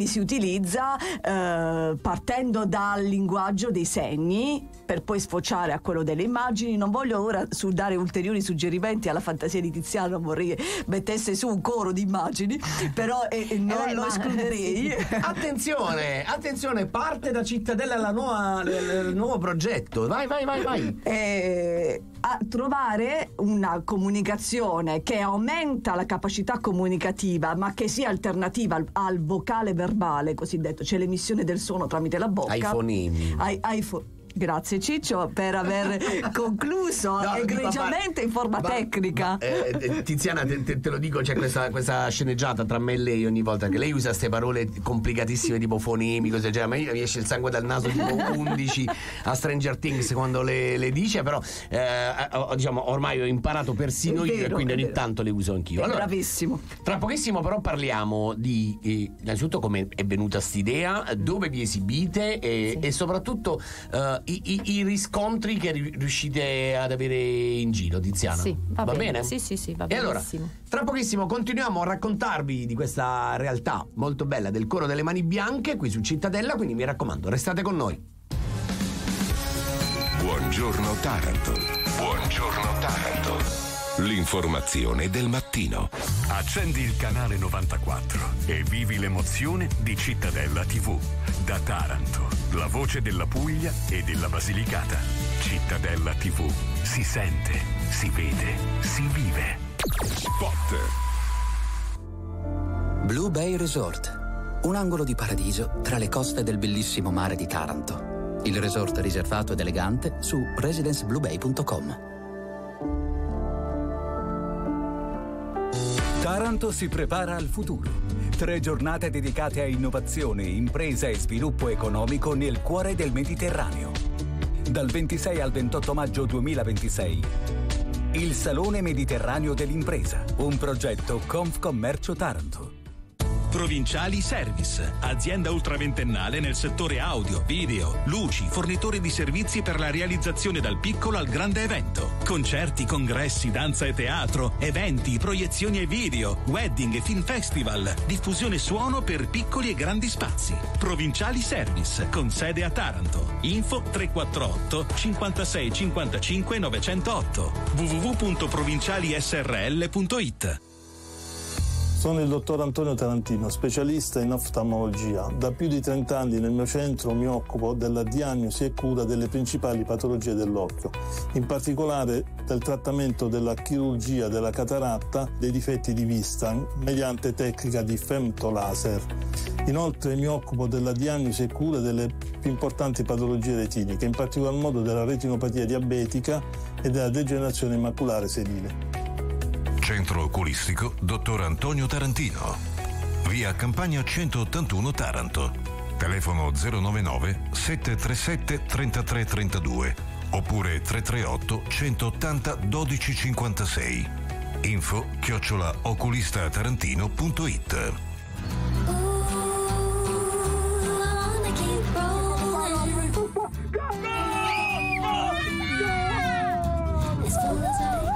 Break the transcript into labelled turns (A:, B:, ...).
A: quindi si utilizza partendo dal linguaggio dei segni per poi sfociare a quello delle immagini. Non voglio ora dare ulteriori suggerimenti alla fantasia di Tiziano, non vorrei mettesse su un coro di immagini, però non lo escluderei.
B: Attenzione, parte da Cittadella il nuovo progetto. Vai.
A: A trovare una comunicazione che aumenta la capacità comunicativa, ma che sia alternativa al vocale verbale cosiddetto, cioè l'emissione del suono tramite la bocca.
B: Ai fonemi.
A: Grazie Ciccio per aver concluso egregiamente in forma tecnica.
B: Tiziana, te lo dico, c'è questa sceneggiata tra me e lei ogni volta che lei usa queste parole complicatissime tipo fonemi, cose del genere, ma mi esce il sangue dal naso tipo 11 a Stranger Things quando le dice, però diciamo ormai ho imparato persino io e quindi ogni tanto le uso anch'io. Allora,
A: bravissimo.
B: Tra pochissimo però parliamo di innanzitutto come è venuta st'idea, dove vi esibite e soprattutto i riscontri che riuscite ad avere in giro, Tiziana.
C: Sì, va
B: bene?
C: Sì, va
B: e
C: benissimo.
B: allora, tra pochissimo continuiamo a raccontarvi di questa realtà molto bella del Coro delle Mani Bianche qui su Cittadella, quindi mi raccomando, restate con noi.
D: Buongiorno Taranto. L'informazione del mattino.
E: Accendi il canale 94 e vivi l'emozione di Cittadella TV. Da Taranto, la voce della Puglia e della Basilicata. Cittadella TV. Si sente, si vede, si vive.
D: Spot.
F: Blue Bay Resort. Un angolo di paradiso tra le coste del bellissimo mare di Taranto. Il resort riservato ed elegante su residencebluebay.com.
E: Taranto si prepara al futuro. 3 giornate dedicate a innovazione, impresa e sviluppo economico nel cuore del Mediterraneo. Dal 26 al 28 maggio 2026. Il Salone Mediterraneo dell'Impresa, un progetto Confcommercio Taranto.
G: Provinciali Service, azienda ultraventennale nel settore audio, video, luci, fornitore di servizi per la realizzazione dal piccolo al grande evento. Concerti, congressi, danza e teatro, eventi, proiezioni e video, wedding e film festival, diffusione suono per piccoli e grandi spazi. Provinciali Service, con sede a Taranto. Info 348 56 55 908 www.provincialisrl.it.
H: Sono il dottor Antonio Tarantino, specialista in oftalmologia. Da più di 30 anni nel mio centro mi occupo della diagnosi e cura delle principali patologie dell'occhio, in particolare del trattamento della chirurgia della cataratta, dei difetti di vista, mediante tecnica di femtolaser. Inoltre mi occupo della diagnosi e cura delle più importanti patologie retiniche, in particolar modo della retinopatia diabetica e della degenerazione maculare senile.
D: Centro oculistico Dottor Antonio Tarantino. Via Campagna 181 Taranto. Telefono 099 737 3332 oppure 338 180 1256. Info @oculistatarantino.it.